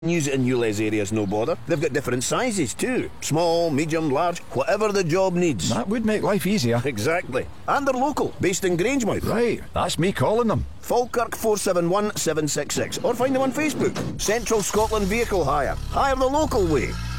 use it in ULEZ areas, no bother. They've got different sizes too. Small, medium, large, whatever the job needs. That would make life easier. Exactly. And they're local, based in Grangemouth. Right, that's me calling them. Falkirk 471 766. Or find them on Facebook. Central Scotland Vehicle Hire. Hire the local way.